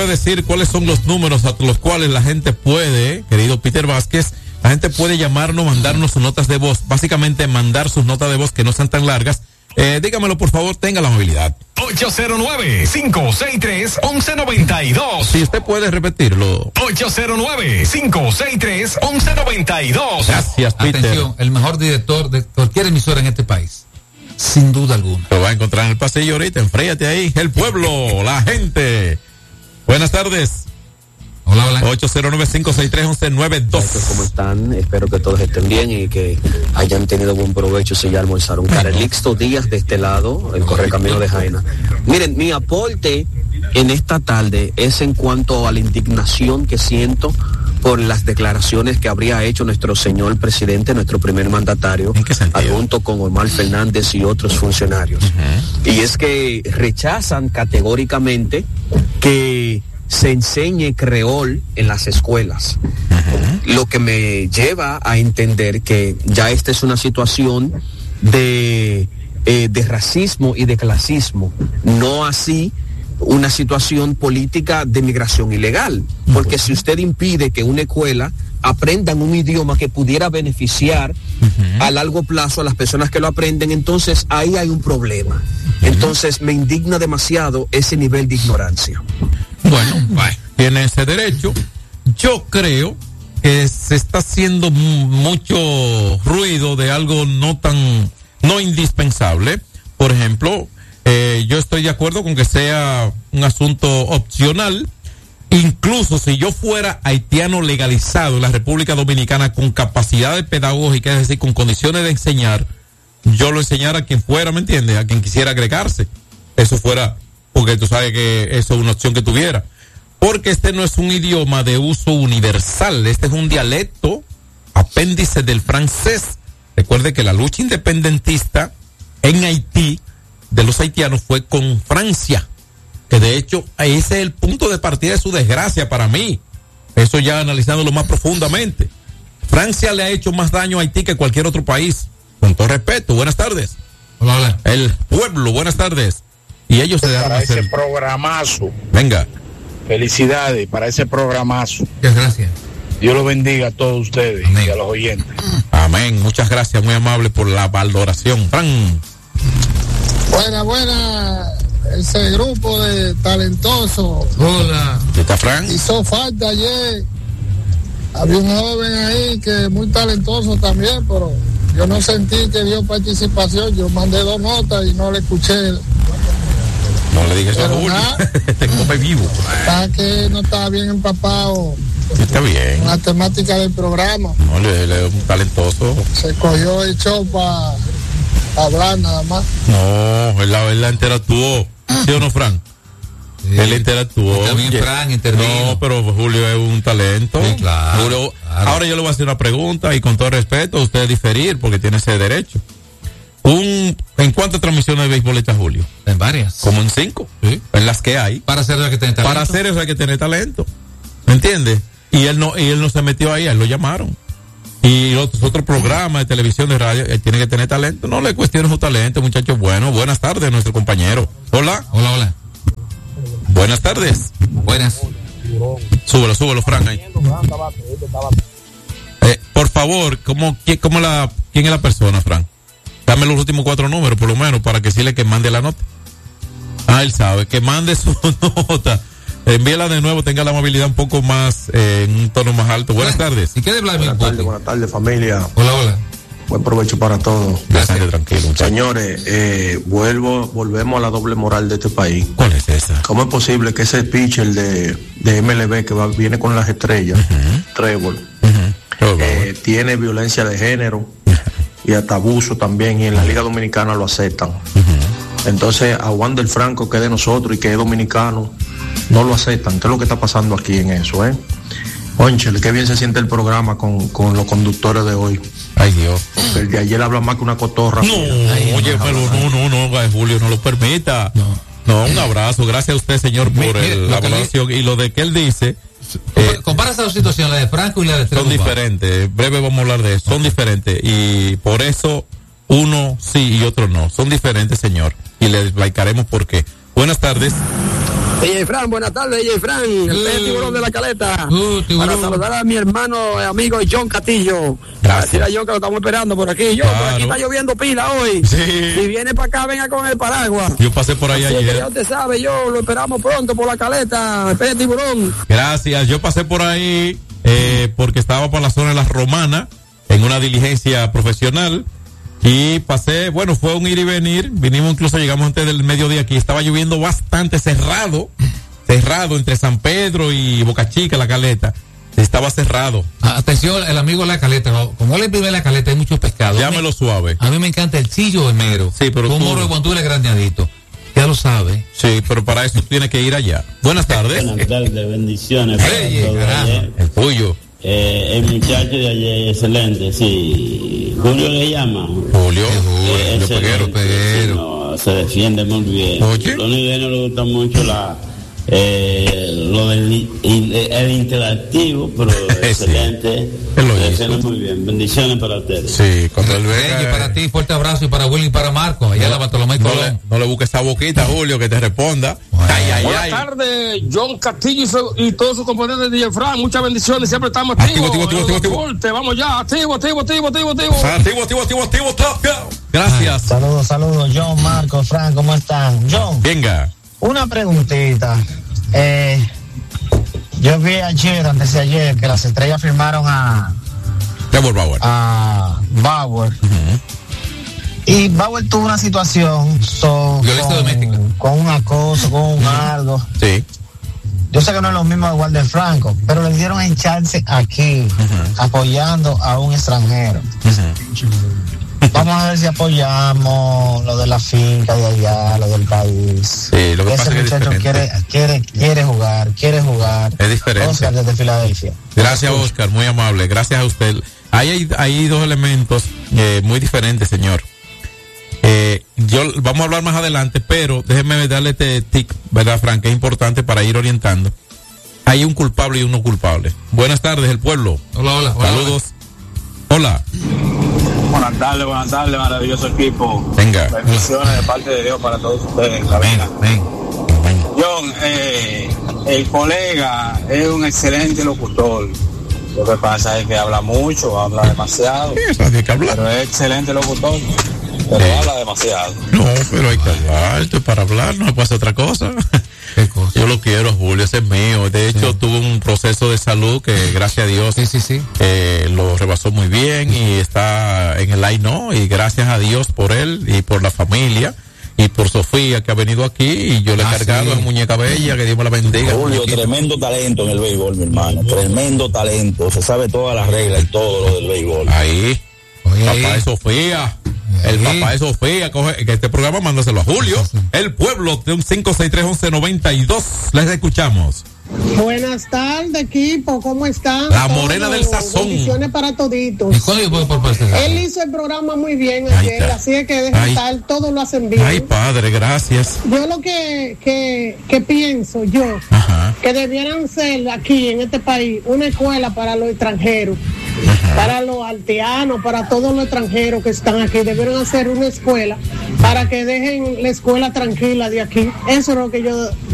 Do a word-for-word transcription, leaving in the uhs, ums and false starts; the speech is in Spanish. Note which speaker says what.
Speaker 1: decir cuáles son los números a los cuales la gente puede, querido Peter Vázquez, la gente puede llamarnos, mandarnos sus notas de voz, básicamente mandar sus notas de voz que no sean tan largas. Eh, dígamelo, por favor, tenga la movilidad.
Speaker 2: ocho cero nueve, cinco seis tres, uno uno nueve dos.
Speaker 1: Si usted puede repetirlo.
Speaker 2: ocho cero nueve, cinco seis tres, uno uno nueve dos.
Speaker 1: Gracias, Peter.
Speaker 3: Atención, el mejor director de cualquier emisora en este país. Sin duda alguna.
Speaker 1: Lo va a encontrar en el pasillo ahorita, enfréate ahí. El pueblo, la gente. Buenas tardes.
Speaker 3: Hola, hola.
Speaker 1: ocho cero nueve, cinco seis tres, uno uno nueve dos.
Speaker 4: ¿Cómo están? Espero que todos estén bien y que hayan tenido buen provecho si ya almorzaron. Carelixto Díaz de este lado, el Correcamino de Jaina. Miren, mi aporte en esta tarde es en cuanto a la indignación que siento por las declaraciones que habría hecho nuestro señor presidente, nuestro primer mandatario, junto con Omar Fernández y otros funcionarios. Uh-huh. Y es que rechazan categóricamente que se enseñe creol en las escuelas, uh-huh. Lo que me lleva a entender que ya esta es una situación de, eh, de racismo y de clasismo, no así una situación política de migración ilegal, porque si usted impide que una escuela aprendan un idioma que pudiera beneficiar uh-huh. a largo plazo a las personas que lo aprenden, entonces ahí hay un problema. Uh-huh. Entonces me indigna demasiado ese nivel de ignorancia.
Speaker 1: Bueno, bueno, tiene ese derecho. Yo creo que se está haciendo m- mucho ruido de algo no tan, no indispensable. Por ejemplo, eh, yo estoy de acuerdo con que sea un asunto opcional. Incluso si yo fuera haitiano legalizado en la República Dominicana con capacidades pedagógicas, es decir, con condiciones de enseñar, yo lo enseñara a quien fuera, ¿me entiendes? A quien quisiera agregarse. Eso fuera, porque tú sabes que eso es una opción que tuviera. Porque este no es un idioma de uso universal, este es un dialecto, apéndice del francés. Recuerde que la lucha independentista en Haití, de los haitianos, fue con Francia, que de hecho ese es el punto de partida de su desgracia para mí. Eso ya analizándolo más profundamente. Francia le ha hecho más daño a Haití que cualquier otro país. Con todo respeto, buenas tardes.
Speaker 3: Hola, hola.
Speaker 1: El pueblo, buenas tardes. Y ellos se dejaron
Speaker 5: para
Speaker 1: hacer.
Speaker 5: ese programazo.
Speaker 1: Venga.
Speaker 5: Felicidades para ese programazo.
Speaker 3: Muchas gracias.
Speaker 5: Dios los bendiga a todos ustedes. Amén. Y a los oyentes.
Speaker 1: Amén. Muchas gracias, muy amable por la valoración. Fran.
Speaker 6: Buena, buena. Ese grupo de talentosos.
Speaker 3: Hola.
Speaker 1: ¿Está Fran?
Speaker 6: Hizo falta ayer. Había un joven ahí que es muy talentoso también, pero yo no sentí que dio participación. Yo mandé dos notas y no le escuché.
Speaker 1: No le digas eso a Julio. Te come vivo.
Speaker 6: Está que no estaba bien empapado.
Speaker 1: Está bien.
Speaker 6: Con la temática del programa.
Speaker 1: No, le es un talentoso.
Speaker 6: Se cogió el show para pa hablar nada más.
Speaker 1: No, él la, él la interactuó. ¿Sí o no, Fran? Sí. Él interactuó.
Speaker 3: También Fran intervino.
Speaker 1: No, pero Julio es un talento.
Speaker 3: Sí, claro,
Speaker 1: Julio,
Speaker 3: claro.
Speaker 1: Ahora yo le voy a hacer una pregunta y con todo respeto, usted diferir porque tiene ese derecho. Un, ¿En cuántas transmisiones de béisbol está Julio?
Speaker 3: En varias.
Speaker 1: Como en cinco.
Speaker 3: Sí.
Speaker 1: En las que hay.
Speaker 3: Para hacer eso hay que tener talento.
Speaker 1: Para hacer eso hay que tener talento. ¿Me entiendes? Y él no, y él no se metió ahí, a él lo llamaron. Y otros otros programas de televisión, de radio, él tiene que tener talento. No le cuestionen su talento, muchachos. Bueno, buenas tardes, nuestro compañero. Hola.
Speaker 3: Hola, hola.
Speaker 1: Buenas tardes.
Speaker 3: Buenas.
Speaker 1: Súbelo, súbelo, Fran, ahí. Eh, por favor, ¿cómo, quién, cómo la, ¿quién es la persona, Fran? Dame los últimos cuatro números, por lo menos, para que decirle que mande la nota. Ah, él sabe, que mande su nota. Envíela de nuevo, tenga la movilidad un poco más, eh, en un tono más alto. Buenas tardes.
Speaker 3: ¿Y qué de
Speaker 7: Buenas tardes, buenas tardes, familia.
Speaker 3: Hola, hola.
Speaker 7: Buen provecho para todos.
Speaker 1: Gracias, tranquilo. Muchacho.
Speaker 7: Señores, eh, vuelvo, volvemos a la doble moral de este país.
Speaker 1: ¿Cuál es esa?
Speaker 7: ¿Cómo es posible que ese pitcher de, de M L B que va, viene con las estrellas, uh-huh. Trevor, uh-huh. eh, tiene violencia de género uh-huh. y hasta abuso también, y en la Liga Dominicana lo aceptan? Uh-huh. Entonces, a Wander Franco, que es de nosotros y que es dominicano, no lo aceptan. ¿Qué es lo que está pasando aquí en eso, eh? Ónchale, qué bien se siente el programa con, con los conductores de hoy.
Speaker 1: Ay, Dios.
Speaker 7: El de ayer habla más que una cotorra.
Speaker 1: No,
Speaker 7: Ay,
Speaker 1: oye, pero no, no, no, no, Julio, no lo permita. No, no, un abrazo. Gracias a usted, señor, por mire, el, la evaluación. Y lo de que él dice.
Speaker 3: Eh, compara esa situación, la de Franco y la de Trevor.
Speaker 1: Son diferentes. Breve vamos a hablar de eso. Son diferentes. Y por eso uno sí y otro no. Son diferentes, señor. Y le explicaremos por qué. Buenas tardes.
Speaker 8: D J Fran, buenas tardes, D J Fran, el
Speaker 3: Uh,
Speaker 8: pez tiburón de la caleta.
Speaker 3: Uh,
Speaker 8: Para saludar a mi hermano, eh, amigo John Castillo.
Speaker 1: Gracias.
Speaker 8: Para decir a John que lo estamos esperando por aquí. Yo,
Speaker 1: Claro.
Speaker 8: por aquí está lloviendo pila hoy.
Speaker 1: Sí.
Speaker 8: Si viene para acá, venga con el paraguas.
Speaker 1: Yo pasé por ahí
Speaker 8: Así que
Speaker 1: ayer.
Speaker 8: ya usted sabe, yo lo esperamos pronto por la caleta, el pez tiburón.
Speaker 1: Gracias. Yo pasé por ahí eh, porque estaba por la zona de las Romanas en una diligencia profesional y pasé, bueno, fue un ir y venir. Vinimos incluso, llegamos antes del mediodía aquí. Estaba lloviendo bastante, cerrado, cerrado entre San Pedro y Boca Chica, la caleta. Estaba cerrado.
Speaker 3: Ah, atención, el amigo de la caleta, como él vive en la caleta, hay muchos pescados.
Speaker 1: Llámelo suave.
Speaker 3: A mí me encanta el chillo de mero.
Speaker 1: Sí, pero
Speaker 3: con
Speaker 1: tú-
Speaker 3: moro de guandule graneadito. Ya lo sabe.
Speaker 1: Sí, pero para eso tienes que ir allá. Buenas tardes.
Speaker 9: Buenas tardes, bendiciones. para
Speaker 3: Hey,
Speaker 9: todos
Speaker 3: carajo.
Speaker 9: ayer.
Speaker 1: El tuyo.
Speaker 9: Eh, el muchacho de ayer, excelente, sí. Julio le llama.
Speaker 1: Julio.
Speaker 9: Eh,
Speaker 1: Julio
Speaker 9: excelente,
Speaker 1: Peguero.
Speaker 3: Peguero.
Speaker 9: sí, no, se defiende muy bien.
Speaker 1: Oye.
Speaker 9: Lo único que no le gusta mucho la eh, lo del il- el interactivo, pero excelente.
Speaker 1: Él lo
Speaker 9: Se
Speaker 1: hizo.
Speaker 9: defiende muy bien. Bendiciones para ustedes.
Speaker 1: Sí, cuando él
Speaker 3: Reyes,
Speaker 1: venga.
Speaker 3: para ti, fuerte abrazo, y para Willy y para Marco, allá en la Bartolomé
Speaker 1: No
Speaker 3: Colón.
Speaker 1: le, no le busques esa boquita, Julio, que te responda.
Speaker 3: Bueno.
Speaker 1: Ay, ay,
Speaker 10: Buenas
Speaker 1: ay.
Speaker 10: tardes, John Castillo y, su- y todos sus componentes de D J Fran. Muchas bendiciones, siempre estamos
Speaker 1: Activo,
Speaker 10: activos.
Speaker 1: activo, activo, activo,
Speaker 10: Deporte, vamos ya, activo, activo, activo, activo, activo.
Speaker 1: Activo, activo, activo, activo, activo. Gracias.
Speaker 11: Saludos, saludos, John, Marco, Fran, ¿cómo están? John,
Speaker 1: Venga.
Speaker 11: una preguntita. Eh, yo vi ayer, antes de ayer, que las estrellas firmaron a,
Speaker 1: Trevor Bauer.
Speaker 11: a Bauer. Y Bauer tuvo una situación so-
Speaker 3: Violencia doméstica.
Speaker 11: con, con un acoso, con un algo.
Speaker 1: Sí.
Speaker 11: Yo sé que no es lo mismo de Walter Franco, pero le dieron en chance aquí, apoyando a un extranjero. Vamos a ver si apoyamos lo de la finca de allá, lo del país.
Speaker 1: Sí, lo que
Speaker 11: Ese
Speaker 1: pasa es que es
Speaker 11: muchacho quiere,
Speaker 1: diferente.
Speaker 11: quiere, quiere jugar, quiere jugar.
Speaker 1: Es diferente.
Speaker 11: Oscar desde Filadelfia.
Speaker 1: Gracias, Oscar, muy amable. Gracias a usted. Ahí hay, hay dos elementos eh, muy diferentes, señor. Eh, yo vamos a hablar más adelante, pero déjeme darle este tic, ¿verdad, Frank? Que es importante para ir orientando. Hay un culpable y un no culpable. Buenas tardes, el pueblo.
Speaker 3: Hola, hola, hola.
Speaker 1: Saludos. Hola.
Speaker 5: Buenas tardes, buenas tardes, maravilloso equipo.
Speaker 1: Venga.
Speaker 5: Bendiciones de parte de Dios para todos ustedes. La
Speaker 3: Ven,
Speaker 5: venga.
Speaker 3: ven.
Speaker 5: John, eh, el colega es un excelente locutor. Lo que pasa es que habla mucho, habla demasiado,
Speaker 1: Eso hay que hablar.
Speaker 5: pero es excelente locutor, pero
Speaker 1: Sí.
Speaker 5: habla demasiado.
Speaker 1: No, pero hay que hablar. Esto es para hablar, no puede hacer otra cosa.
Speaker 3: ¿Qué cosa?
Speaker 1: Yo lo quiero, Julio, ese es mío. De hecho, tuvo un proceso de salud que, gracias a Dios,
Speaker 3: Sí, sí, sí.
Speaker 1: eh, lo rebasó muy bien y está en el line, ¿no? Y gracias a Dios por él y por la familia y por Sofía que ha venido aquí y yo le he
Speaker 3: Ah,
Speaker 1: cargado
Speaker 3: sí.
Speaker 1: a Muñeca Bella, que Dios me la bendiga.
Speaker 12: Julio,
Speaker 1: Muñequita.
Speaker 12: tremendo talento en el béisbol, mi hermano. Tremendo talento. Se sabe todas las reglas y todo lo del béisbol.
Speaker 1: Ahí,
Speaker 3: Oye,
Speaker 1: papá
Speaker 3: ahí.
Speaker 1: de Sofía. El
Speaker 3: Ahí.
Speaker 1: papá de Sofía, coge, que este programa mándaselo a Julio. El pueblo de un cinco seis tres once noventa y dos. Les escuchamos.
Speaker 13: Buenas tardes, equipo, ¿cómo están?
Speaker 1: La morena
Speaker 13: Todos,
Speaker 1: del sazón.
Speaker 13: Bendiciones para
Speaker 3: ¿Y
Speaker 13: toditos.
Speaker 3: cuándo yo puedo por participar?
Speaker 13: Él hizo el programa muy bien
Speaker 1: Ahí
Speaker 13: ayer,
Speaker 1: está.
Speaker 13: así es que dejen
Speaker 1: Ahí.
Speaker 13: estar, todos lo hacen bien.
Speaker 1: Ay, padre, gracias.
Speaker 13: Yo lo que, que, que pienso, yo,
Speaker 1: Ajá.
Speaker 13: que debieran ser aquí en este país una escuela para los extranjeros, para los haitianos, para todos los extranjeros que están aquí. Debieron hacer una escuela para que dejen la escuela tranquila de aquí. Eso es lo que yo